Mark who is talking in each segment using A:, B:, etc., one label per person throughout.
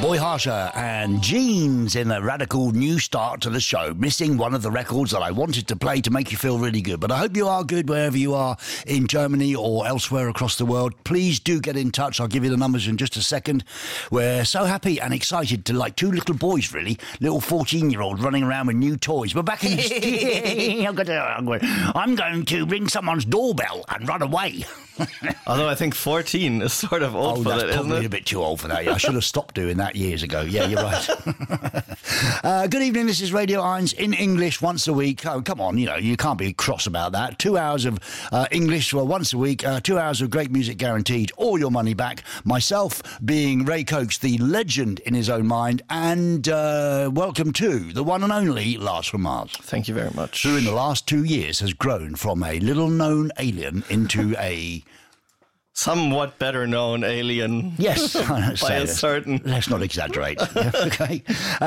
A: Boy Harsher and Jeans in a radical new start to the show, missing one of the records that I wanted to play to make you feel really good. But I hope you are good wherever you are in Germany or elsewhere across the world. Please do get in touch. I'll give you the numbers in just a second. We're so happy and excited to, like two little boys, really, little 14-year-olds running around with new toys. We're back in the I'm going to ring someone's doorbell and run away.
B: Although I think 14 is sort of old for that, isn't it?
A: That's probably a bit too old for that. I should have stopped doing that years ago. Yeah, you're right. Good evening, this is Radio Irons in English once a week. Oh, come on, you can't be cross about that. 2 hours of English once a week, 2 hours of great music guaranteed, all your money back. Myself being Ray Cokes, the legend in his own mind, and welcome to the one and only Lars from Mars.
B: Thank you very much.
A: Who in the last 2 years has grown from a little-known alien into a
B: somewhat better known alien.
A: Yes,
B: by a certain.
A: Let's not exaggerate. Okay.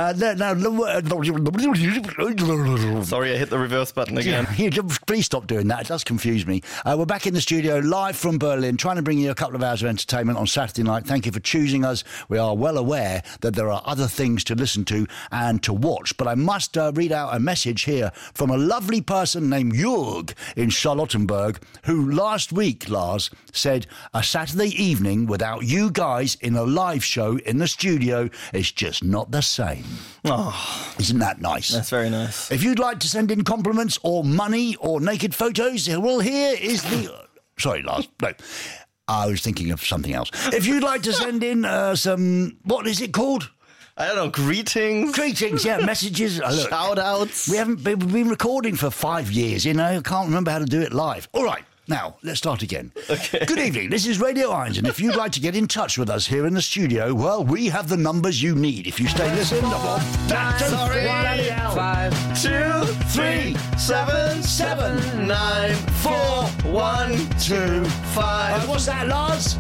B: Sorry, I hit the reverse button again.
A: Please stop doing that. It does confuse me. We're back in the studio live from Berlin, trying to bring you a couple of hours of entertainment on Saturday night. Thank you for choosing us. We are well aware that there are other things to listen to and to watch. But I must read out a message here from a lovely person named Jörg in Charlottenburg, who last week, Lars, said, a Saturday evening without you guys in a live show in the studio is just not the same.
B: Oh,
A: isn't that nice?
B: That's very nice.
A: If you'd like to send in compliments or money or naked photos, well, here is the... Sorry, Lars. No. I was thinking of something else. If you'd like to send in some... What is it called?
B: I don't know, greetings?
A: Greetings, yeah, messages.
B: Shout-outs.
A: We've been recording for 5 years, I can't remember how to do it live. All right. Now, let's start again.
B: Okay.
A: Good evening, this is Radio Irons, and if you'd like to get in touch with us here in the studio, well, we have the numbers you need. If you stay listening...
B: Sorry. 5, 2, 3, 7, 7, 9, 4, 1, 2, 5.
A: What's that, Lars?